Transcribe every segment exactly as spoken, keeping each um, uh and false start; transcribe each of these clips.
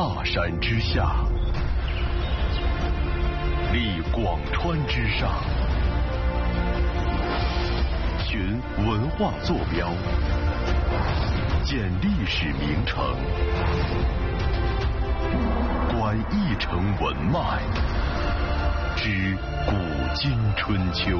大山之下，立广川之上，寻文化坐标，鉴历史名城，观一城文脉，知古今春秋。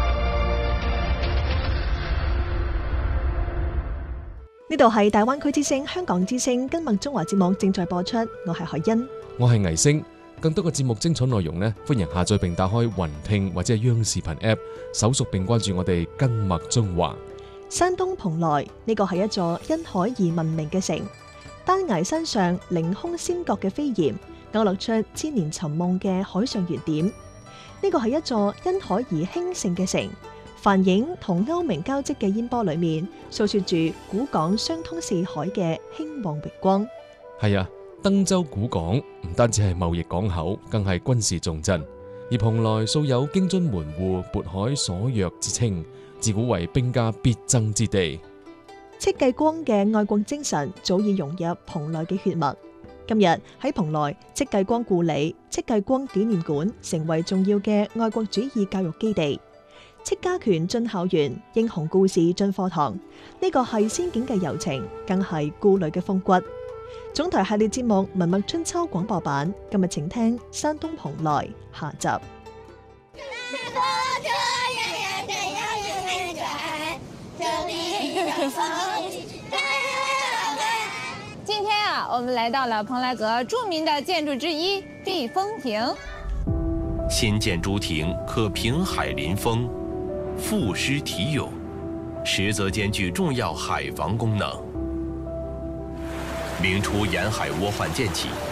呢度係大灣區之聲、香港之聲今麥中華節目正在播出，我係海欣， 我係倪星。更多嘅節目精彩內容呢，歡迎下載並打開雲聽或者係央視頻 App， 搜索並關注我哋今麥中華。 山東蓬萊呢個係一座因海而聞名嘅城，丹崖山上凌空尖閣嘅飛檐，勾勒出千年尋夢嘅海上圓點。呢個係一座因海而興盛嘅城。梵影同歐明交織嘅煙波裏面，訴說住古港相通四海嘅興旺榮光。 係啊，登州古港唔單止係貿易港口，更係軍事重鎮。而蓬萊素有京津門戶、渤海所約之稱，自古為兵家必爭之地。戚繼光嘅愛國精神早已融入蓬萊嘅血脈。今日喺蓬萊，戚繼光故里、戚繼光紀念館成為重要嘅愛國主義教育基地。戚家拳進校園，英雄故事進課堂，呢個係先景嘅柔情，更係故里嘅風骨。總台系列節目《文脈春秋》廣播版，今日請聽山東蓬萊下集。 今天啊，我們來到了蓬萊閣著名的建築之一避風亭。 新建諸亭可平海臨風，賦詩題詠，實則兼具重要海防功能。明初沿海倭患漸起，